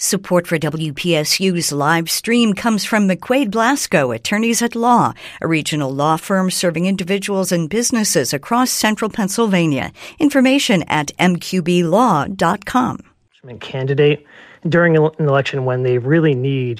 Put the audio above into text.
Support for WPSU's live stream comes from McQuaid Blasco, Attorneys at Law, a regional law firm serving individuals and businesses across central Pennsylvania. Information at mqblaw.com. Candidate during an election when they really need